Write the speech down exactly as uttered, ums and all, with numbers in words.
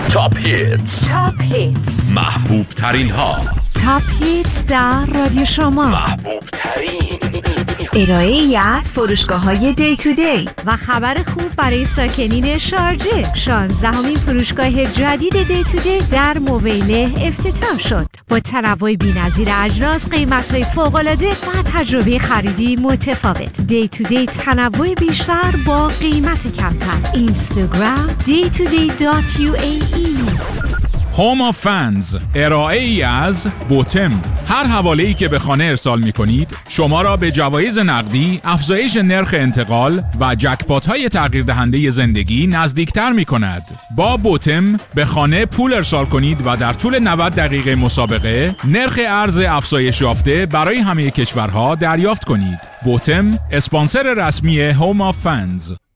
تاپ هیتس تاپ هیتس محبوب ترین ها. تاپ هیتس در رادیو شما. محبوب ترین ارائه ای از فروشگاه های دی تو دی و خبر خوب برای ساکنین شارجه. شانزدهمین فروشگاه جدید دی تو دی در موبیله افتتاح شد با تنوع بی‌نظیر اجناس، قیمت‌های فوق‌العاده و تجربه خریدی متفاوت. دی تو دی تنوع بیشتر با قیمت کمتر. اینستاگرام دی تو دی دات یو ای ای. هوم آف فنز، ارائه ای از بوتم. هر حواله‌ای که به خانه ارسال می‌کنید شما را به جوایز نقدی، افزایش نرخ انتقال و جکپات‌های تغییر دهنده زندگی نزدیکتر می‌کند. با بوتم به خانه پول ارسال کنید و در طول نود دقیقه مسابقه نرخ ارز افزایش یافته برای همه کشورها دریافت کنید. بوتم، اسپانسر رسمی هوم آف فنز.